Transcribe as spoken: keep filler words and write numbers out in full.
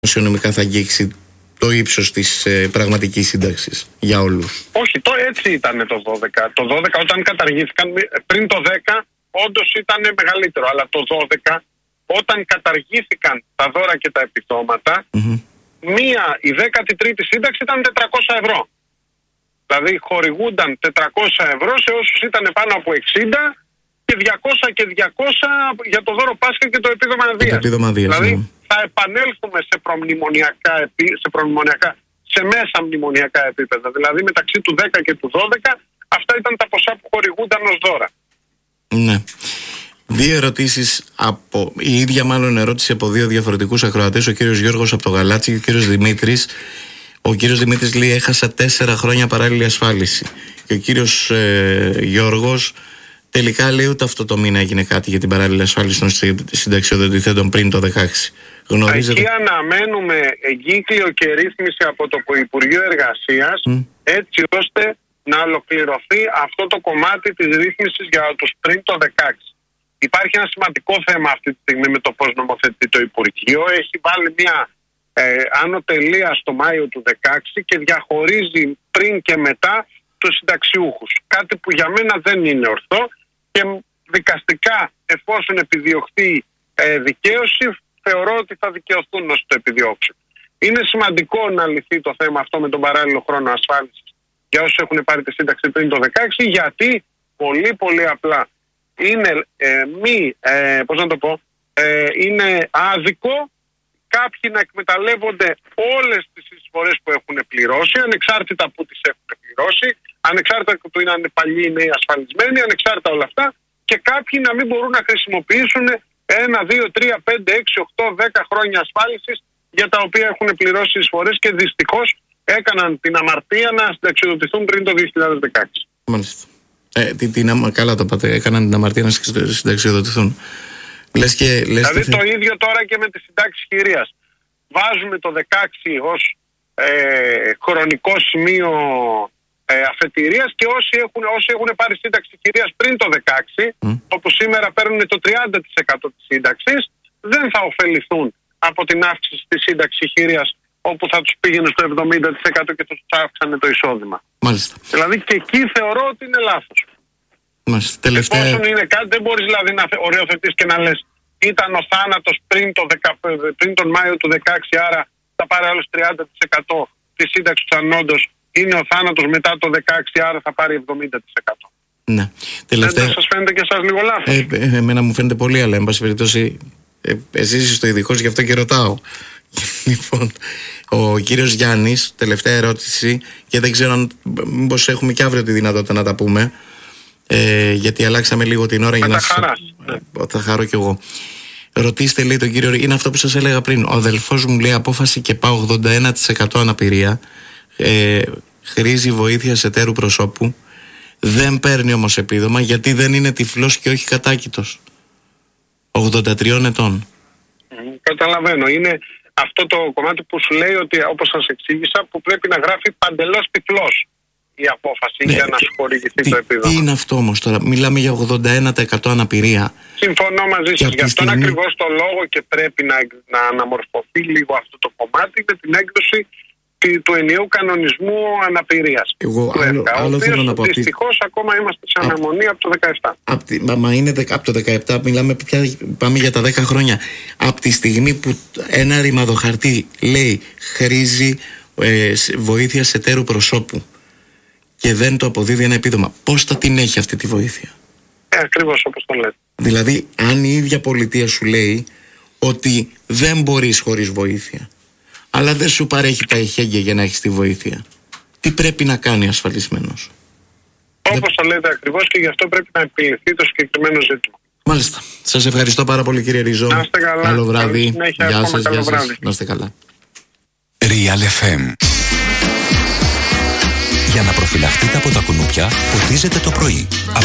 δημοσιονομικά θα αγγίξει το ύψος της ε, πραγματικής σύνταξης για όλους? Όχι, το έτσι ήταν το δώδεκα. Το δώδεκα όταν καταργήθηκαν, πριν το δέκα όντως ήταν μεγαλύτερο, αλλά το δώδεκα όταν καταργήθηκαν τα δώρα και τα επιδόματα, mm-hmm. μία, η δέκατη τρίτη σύνταξη ήταν τετρακόσια ευρώ. Δηλαδή χορηγούνταν τετρακόσια ευρώ σε όσους ήταν πάνω από εξήντα και διακόσια και διακόσια για το δώρο Πάσχα και το επίδομα Δίας. Δηλαδή ναι. θα επανέλθουμε σε προμνημονιακά, σε προμνημονιακά, σε μέσα μνημονιακά επίπεδα. Δηλαδή μεταξύ του δέκα και του δώδεκα αυτά ήταν τα ποσά που χορηγούνταν ως δώρα. Ναι. Δύο ερωτήσεις από η ίδια μάλλον ερώτηση από δύο διαφορετικούς ακροατές, ο κύριος Γιώργος από το Γαλάτσι και ο κύριος Δημήτρης. Ο κύριος Δημήτρης λέει: έχασα τέσσερα χρόνια παράλληλη ασφάλιση. Και ο κύριος ε, Γιώργος τελικά λέει: ούτε αυτό το μήνα έγινε κάτι για την παράλληλη ασφάλιση των συνταξιοδοτηθέντων πριν το δεκαέξι. Γνωρίζετε... Εκεί αναμένουμε εγκύκλιο και ρύθμιση από το Υπουργείο Εργασίας mm. έτσι ώστε να ολοκληρωθεί αυτό το κομμάτι της ρύθμισης για τους πριν το δεκαέξι. Υπάρχει ένα σημαντικό θέμα αυτή τη στιγμή με το πώς νομοθετεί το Υπουργείο. Έχει βάλει μια ε, άνω τελεία στο Μάιο του δεκαέξι και διαχωρίζει πριν και μετά τους συνταξιούχους. Κάτι που για μένα δεν είναι ορθό και δικαστικά, εφόσον επιδιωχθεί ε, δικαίωση, θεωρώ ότι θα δικαιωθούν όσοι το επιδιώξουν. Είναι σημαντικό να λυθεί το θέμα αυτό με τον παράλληλο χρόνο ασφάλισης για όσους έχουν πάρει τη σύνταξη πριν το δεκαέξι, γιατί πολύ πολύ απλά είναι ε, μη, ε, πώς να το πω, ε, είναι άδικο κάποιοι να εκμεταλλεύονται όλες τις εισφορές που έχουν πληρώσει, ανεξάρτητα που τις έχουν πληρώσει, ανεξάρτητα που είναι παλιοί ή νέοι ασφαλισμένοι, ανεξάρτητα όλα αυτά, και κάποιοι να μην μπορούν να χρησιμοποιήσουν ένα, δύο, τρία, πέντε, έξι, οκτώ, δέκα χρόνια ασφάλισης για τα οποία έχουν πληρώσει εισφορές και δυστυχώς έκαναν την αμαρτία να συνταξιοδοτηθούν πριν το δύο χιλιάδες δεκαέξι. Μάλιστα. Ε, τι, τι, καλά το πάτε, έκαναν την αμαρτία να συνταξιοδοτηθούν. Λες και, λες δηλαδή θε... το ίδιο τώρα και με τη συντάξη χειρίας. Βάζουμε το δεκαέξι ως ε, χρονικό σημείο ε, αφετηρίας και όσοι έχουν, όσοι έχουν πάρει σύνταξη χειρίας πριν το δεκαέξι, mm. όπου σήμερα παίρνουν το τριάντα τοις εκατό της σύνταξης, δεν θα ωφεληθούν από την αύξηση της σύνταξης χειρίας, όπου θα τους πήγαινε στο εβδομήντα τοις εκατό και τους αύξανε το εισόδημα. Μάλιστα. Δηλαδή και εκεί θεωρώ ότι είναι λάθος. Μάλιστα. Τελευταία... Εφόσον είναι κάτι, δεν μπορείς δηλαδή να οριοθετείς και να λες ήταν ο θάνατος πριν, το δεκα... πριν τον Μάιο του δεκαέξι, άρα θα πάρει άλλος τριάντα τοις εκατό της σύνταξης του ανόντος. Είναι ο θάνατος μετά το δεκαέξι, άρα θα πάρει εβδομήντα τοις εκατό. Ναι. Τελευταία... Δεν σας φαίνεται και εσάς λίγο λάθος? Ε, ε, εμένα μου φαίνεται πολύ, αλλά εν πάση περιπτώσει ε, εσείς είστε ειδικός, γι' αυτό και ρωτάω. Λοιπόν, ο κύριος Γιάννης, τελευταία ερώτηση, και δεν ξέρω αν μήπως έχουμε και αύριο τη δυνατότητα να τα πούμε, ε, γιατί αλλάξαμε λίγο την ώρα. Με για τα να χαρά. σας... Θα χαρώ κι εγώ. Ρωτήστε, λέει τον κύριο, είναι αυτό που σας έλεγα πριν. Ο αδελφός μου λέει απόφαση και πάω ογδόντα ένα τοις εκατό αναπηρία, ε, χρήζει βοήθεια σε τέρου προσώπου, δεν παίρνει όμως επίδομα γιατί δεν είναι τυφλός και όχι κατάκητος. ογδόντα τριών ετών. Mm, καταλαβαίνω. Είναι αυτό το κομμάτι που σου λέει ότι, όπως σας εξήγησα, που πρέπει να γράφει παντελώς τυφλός η απόφαση ναι, για να σου χορηγηθεί το επίδομα. Τι είναι αυτό όμως τώρα? Μιλάμε για ογδόντα ένα τοις εκατό αναπηρία. Συμφωνώ μαζί σας. Γι' αυτόν στιγμή... ακριβώς το λόγο και πρέπει να, να αναμορφωθεί λίγο αυτό το κομμάτι με την έκδοση του ενιαίου κανονισμού αναπηρίας. Εγώ άλλο, άλλο θέλω να πω. Δυστυχώς ακόμα είμαστε σε αναμονή από το δεκαεπτά. Από, μα, μα είναι δεκα, από το δεκαεπτά, μιλάμε πια, πάμε για τα δέκα χρόνια. Από τη στιγμή που ένα ρημαδοχαρτί λέει χρήζει ε, βοήθεια σε τέρου προσώπου και δεν το αποδίδει ένα επίδομα, πώς θα την έχει αυτή τη βοήθεια? Ε, ακριβώς όπως το λέτε. Δηλαδή, αν η ίδια πολιτεία σου λέει ότι δεν μπορείς χωρίς βοήθεια, αλλά δεν σου παρέχει τα εχέγγυα για να έχεις τη βοήθεια, τι πρέπει να κάνει ασφαλισμένος? Όπως δεν... το λέτε ακριβώς, και γι' αυτό πρέπει να επιληθεί το συγκεκριμένο ζήτημα. Μάλιστα. Σας ευχαριστώ πάρα πολύ, κύριε Ριζό. Να είστε καλά. Καλό βράδυ. Συνέχεια, γεια σας, καλό γεια βράδυ. σας. Να είστε καλά. Real εφ εμ. Για να προφυλαχτείτε από τα κουνούπια, ποτίζετε το πρωί.